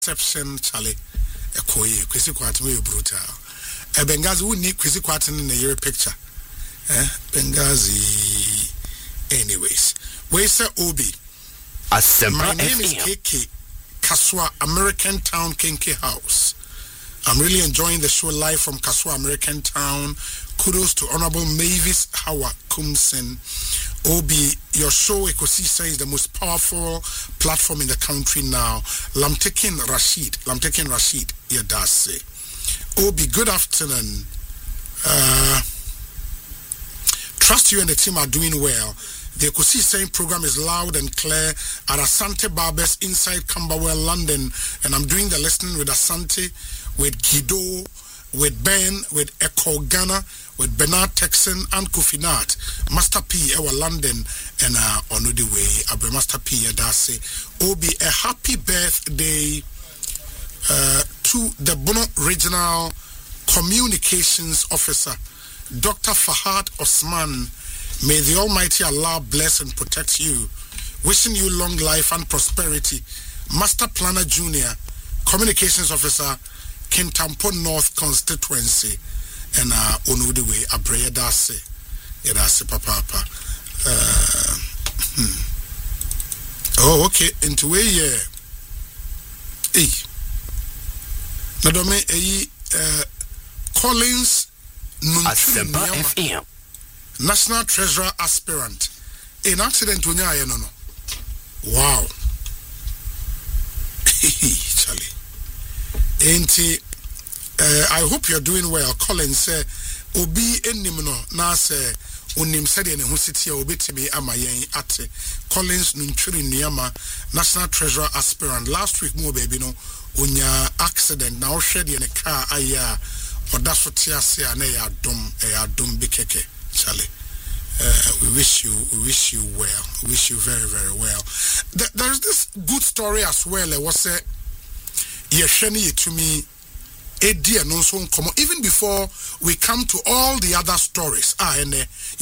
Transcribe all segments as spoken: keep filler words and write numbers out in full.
Exception, Charlie. A koi, Kwesi Kwarteng we brutal. A Benghazi would need Kwesi Kwarteng in a year picture. Eh, Benghazi. Anyways, where's the Obi? My name is K K Kaswa, American Town Kinky House. I'm really enjoying the show live from Kaswa, American Town. Kudos to Honorable Mavis Hawa Kumsen. Obi, your show Ecosystem is the most powerful platform in the country now. Lamtekin Rashid, Lamtekin Rashid, Yadase. Obi, good afternoon. Uh, trust you and the team are doing well. The Ecosystem program is loud and clear at Asante Barbers inside Camberwell, London. And I'm doing the listening with Asante, with Guido, with Ben, with Echo Ghana, with Bernard Texan and Kufinat, Master P, our London, and uh, on the way, Abre Master P, Yadase. Obi, a happy birthday uh, to the Bono Regional Communications Officer, Doctor Fahad Osman. May the Almighty Allah bless and protect you. Wishing you long life and prosperity. Master Planner Junior, Communications Officer, Kintampo North Constituency, and uh, Onudiwe Abreya Dase. Yadase Papa. Uh, hmm. Oh, okay. Into a year. Hey. Nadome, eh, Collins Asempa F M. National Treasurer aspirant. In accident to Nya no no. Wow. Charlie. Enti, uh, I hope you're doing well. Collins say obi enim no na say onim said ne ho siti obi tibi ama yen ate. Collins Nuntwiri Niyama, National Treasurer aspirant. Last week mo baby no onya accident na o hwe de ne car aya oda so tiase a na ya dom e ya dom bikeke. Charlie, uh, we wish you, we wish you well. We wish you very, very well. Th- there's this good story as well. It was a yesheni to me, even before we come to all the other stories. Ah, and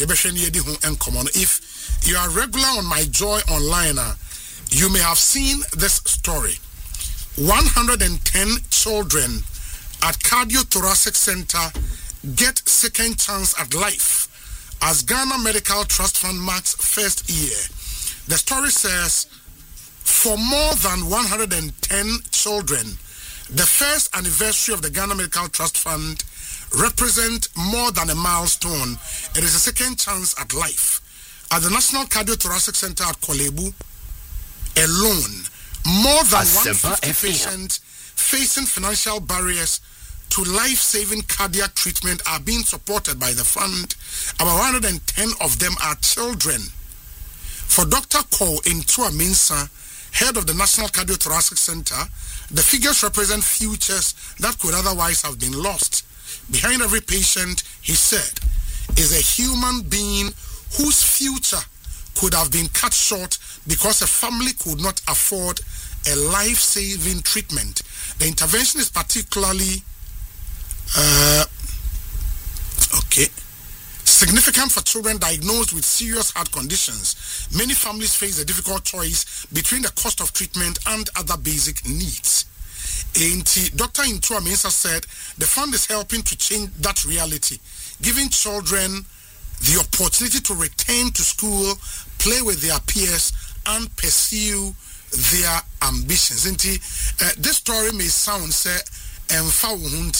if you are regular on My Joy Online, uh, you may have seen this story. one hundred ten children at Cardiothoracic Center get second chance at life as Ghana Medical Trust Fund marks first year. The story says, for more than one hundred ten children, the first anniversary of the Ghana Medical Trust Fund represents more than a milestone. It is a second chance at life. At the National Cardiothoracic Center at Kolebu alone, more than one hundred fifty patients facing financial barriers to life-saving cardiac treatment are being supported by the fund. About one hundred ten of them are children. For Doctor Ko Intua Minsa, head of the National Cardiothoracic Center, the figures represent futures that could otherwise have been lost. Behind every patient, he said, is a human being whose future could have been cut short because a family could not afford a life-saving treatment. The intervention is particularly Uh, okay. significant for children diagnosed with serious heart conditions. Many families face a difficult choice between the cost of treatment and other basic needs. Doctor Intua Mensah said the fund is helping to change that reality, giving children the opportunity to return to school, play with their peers, and pursue their ambitions. Uh, this story may sound say, and far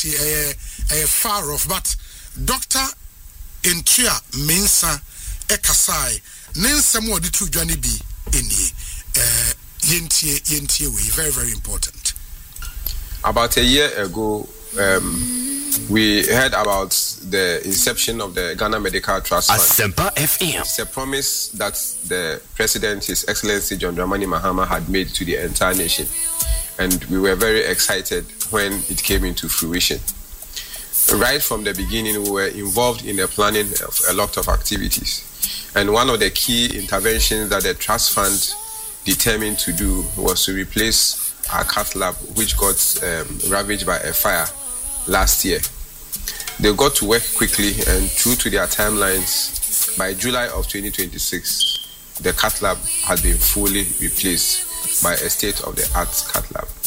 off, but Doctor Intua Mensah Ekasai Nensa mo di tu dwane bi eni eh yentie yentie we very very important. About a year ago, um, we heard about the inception of the Ghana Medical Trust Fund. Asempa F M. It's a promise that the President, His Excellency John Dramani Mahama, had made to the entire nation. And we were very excited when it came into fruition. Right from the beginning, we were involved in the planning of a lot of activities. And one of the key interventions that the Trust Fund determined to do was to replace our cath lab, which got um, ravaged by a fire last year. They got to work quickly, and true to their timelines, by July of twenty twenty-six, the cath lab had been fully replaced by a state-of-the-art cath lab.